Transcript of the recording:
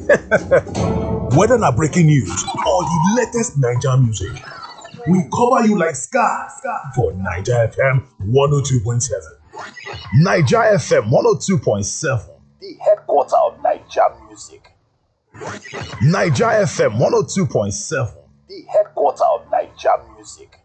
Whether na breaking news or the latest Naija music, we cover you like Scar for Naija FM 102.7. Naija FM 102.7, the headquarter of Naija music. Naija FM 102.7, the headquarter of Naija music.